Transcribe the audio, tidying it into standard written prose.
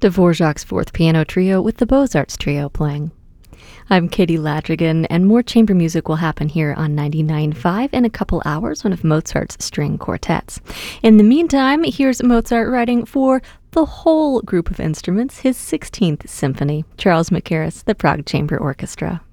Dvorak's Fourth Piano Trio with the Beaux-Arts Trio playing. I'm Katie Ladrigan, and more chamber music will happen here on 99.5 in a couple hours, one of Mozart's string quartets. In the meantime, here's Mozart writing for the whole group of instruments, his 16th symphony, Charles Mackerras, the Prague Chamber Orchestra.